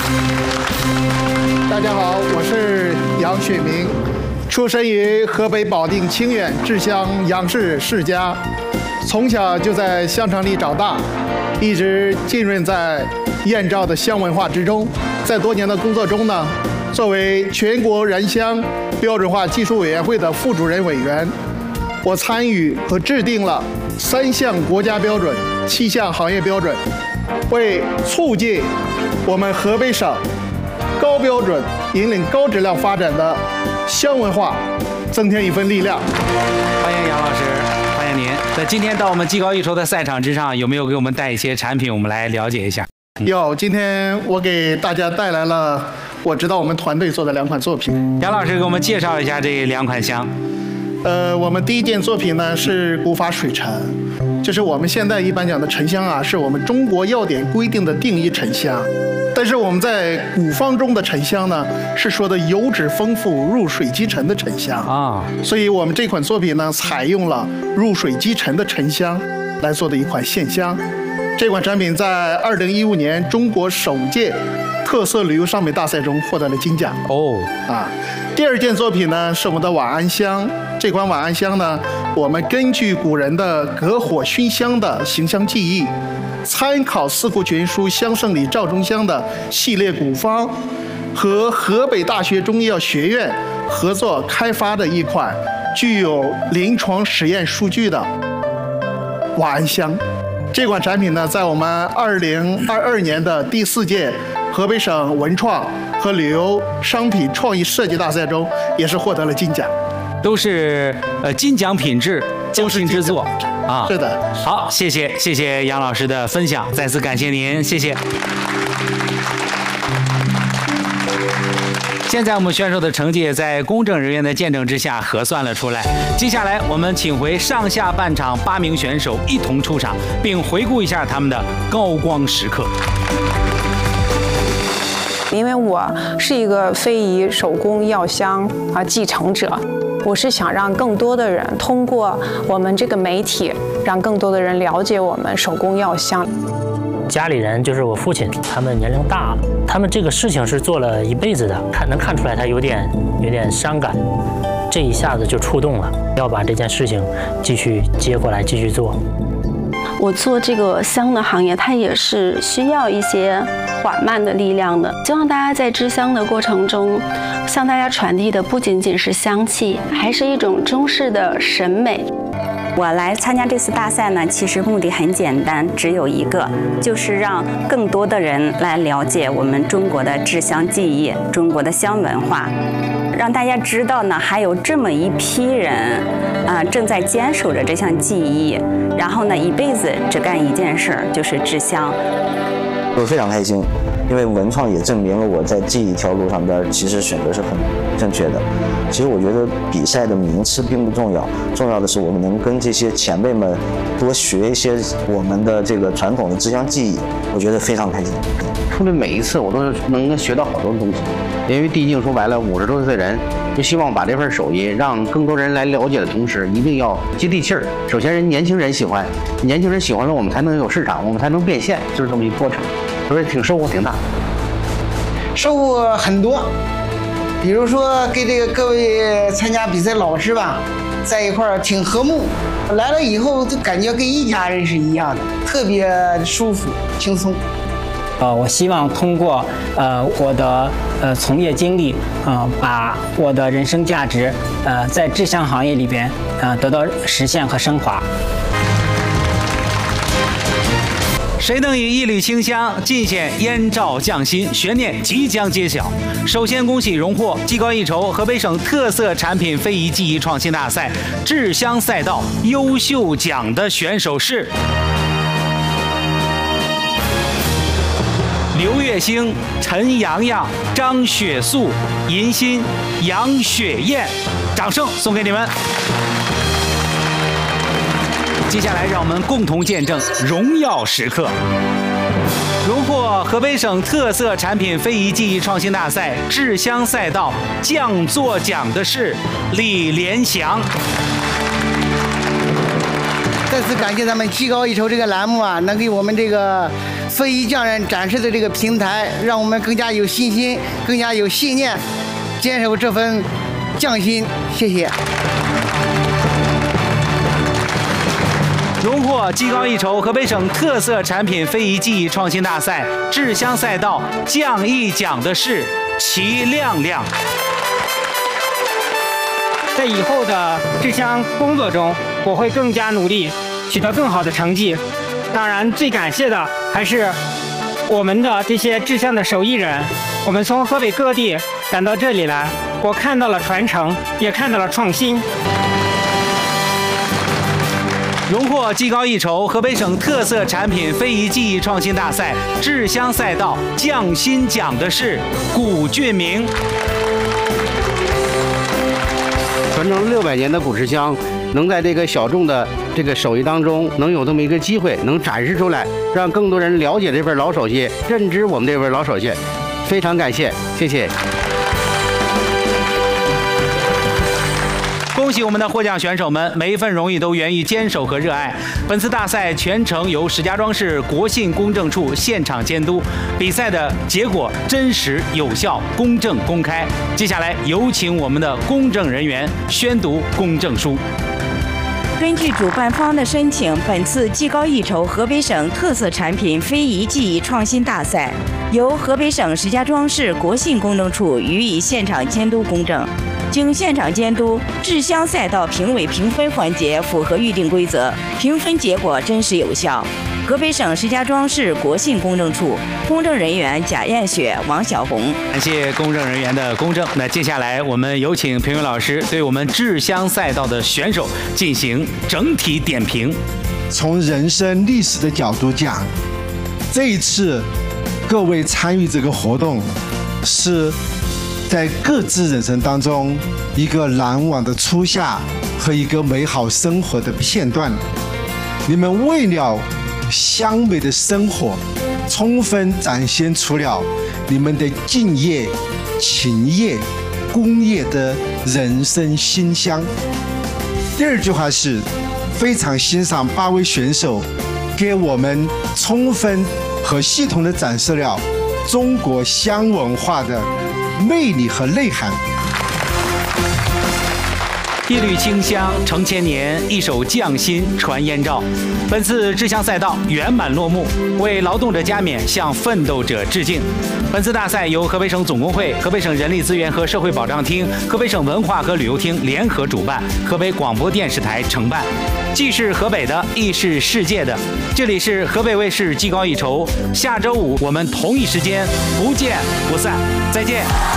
大家好，我是杨雪明，出生于河北保定清远志乡杨氏世家，从小就在香城里长大，一直浸润在燕赵的香文化之中。在多年的工作中呢，作为全国燃香标准化技术委员会的副主任委员，我参与和制定了3项国家标准、7项行业标准，为促进我们河北省高标准、引领高质量发展的香文化增添一份力量。 欢迎杨老师，欢迎您。那今天到我们技高一筹的赛场之上，有没有给我们带一些产品，我们来了解一下？ 有，今天我给大家带来了我知道我们团队做的2款作品。 杨老师给我们介绍一下这2款香。 我们第一件作品呢是古法水沉，就是我们现在一般讲的沉香啊，是我们中国药典规定的定义沉香。但是我们在古方中的沉香呢，是说的油脂丰富、入水即沉的沉香啊。所以我们这款作品呢，采用了入水即沉的沉香来做的一款线香。这款产品在2015年中国首届特色旅游商品大赛中获得了金奖。第二件作品呢是我们的晚安香。这款晚安香呢，我们根据古人的隔火熏香的行香技艺，参考《四库全书》香圣里赵忠香的系列古方，和河北大学中医药学院合作开发的一款具有临床实验数据的晚安香。这款产品呢，在我们2022年的第4届河北省文创和旅游商品创意设计大赛中，也是获得了金奖。 都是金奖品质，精心之作啊！ 是的。 好，谢谢杨老师的分享，再次感谢您，谢谢。现在我们选手的成绩在公证人员的见证之下核算了出来。接下来我们请回上下半场8名选手一同出场，并回顾一下他们的高光时刻。 因为我是一个非遗手工药香继承者，我是想让更多的人通过我们这个媒体，让更多的人了解我们手工药香。 家里人就是我父亲，他们年龄大了，他们这个事情是做了一辈子的，能看出来他有点伤感，这一下子就触动了，要把这件事情继续接过来继续做。 我做这个香的行业，它也是需要一些缓慢的力量的。希望大家在制香的过程中，向大家传递的不仅仅是香气，还是一种中式的审美。 我来参加这次大赛呢，其实目的很简单，只有一个，就是让更多的人来了解我们中国的制香技艺，中国的香文化，让大家知道呢，还有这么一批人，正在坚守着这项技艺，然后呢，一辈子只干一件事儿，就是制香。 我非常开心，因为文创也证明了我在这一条路上边其实选择是很正确的。其实我觉得比赛的名次并不重要，重要的是我们能跟这些前辈们多学一些我们的这个传统的制香技艺，我觉得非常开心。 出来每一次我都能学到好多东西，因为毕竟说白了50多岁的人，就希望把这份手艺让更多人来了解的同时，一定要接地气儿。首先年轻人喜欢，年轻人喜欢了，我们才能有市场，我们才能变现，就是这么一个过程。所以收获挺大， 收获很多。比如说跟这个各位参加比赛老师吧，在一块儿挺和睦，来了以后就感觉跟一家人是一样的，特别舒服轻松。 我希望通过我的从业经历，把我的人生价值在制香行业里边得到实现和升华。 谁能以一缕清香尽显燕赵匠心？悬念即将揭晓。首先恭喜荣获技高一筹河北省特色产品非遗技艺创新大赛制香赛道优秀奖的选手是刘月星、陈洋洋、张雪素、银欣、杨雪燕，掌声送给你们。接下来，让我们共同见证荣耀时刻。荣获河北省特色产品非遗技艺创新大赛制香赛道匠作奖的是李连祥。 再次感谢咱们技高一筹这个栏目啊，能给我们这个非遗匠人展示的这个平台，让我们更加有信心，更加有信念，坚守这份匠心。谢谢。 荣获技高一筹河北省特色产品非遗技艺创新大赛制香赛道匠艺奖的是齐亮亮。 在以后的制香工作中，我会更加努力，取得更好的成绩。当然，最感谢的还是我们的这些制香的手艺人。我们从河北各地赶到这里来，我看到了传承，也看到了创新。 荣获技高一筹河北省特色产品非遗技艺创新大赛制香赛道匠心奖的是古俊明。 传承600年的古制香，能在这个小众的这个手艺当中，能有这么一个机会，能展示出来，让更多人了解这份老手艺，认知我们这份老手艺，非常感谢，谢谢。 恭喜我们的获奖选手们，每一份荣誉都源于坚守和热爱。本次大赛全程由石家庄市国信公证处现场监督，比赛的结果真实、有效、公正、公开。接下来有请我们的公证人员宣读公证书。 根据主办方的申请，本次技高一筹河北省特色产品非遗技艺创新大赛由河北省石家庄市国信公证处予以现场监督公证。经现场监督，制香赛道评委评分环节符合预定规则，评分结果真实有效。河北省石家庄市国信公证处公证人员贾艳雪、王小红。 感谢公证人员的公证。那接下来我们有请评委老师对我们制香赛道的选手进行整体点评。 从人生历史的角度讲，这一次各位参与这个活动是在各自人生当中一个难忘的初夏和一个美好生活的片段。你们为了香美的生活，充分展现出了你们的敬业、勤业、工业的人生馨香。第二句话是非常欣赏8位选手给我们充分和系统地展示了中国香文化的魅力和内涵。 一缕清香承千年，一首匠心传燕赵。本次制香赛道圆满落幕，为劳动者加冕，向奋斗者致敬。本次大赛由河北省总工会、河北省人力资源和社会保障厅、河北省文化和旅游厅联合主办，河北广播电视台承办。既是河北的，亦是世界的。这里是河北卫视技高一筹，下周5我们同一时间不见不散，再见。